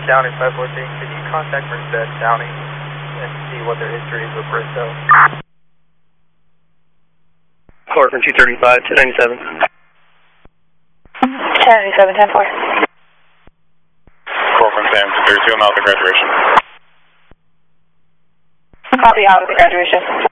Downing 514, could you contact Merced Downing and see what their history is with Bristow? Court from 235, 297. 1097, 10-4. Court from Sam 232, I'm out of the graduation. Copy, out of the graduation.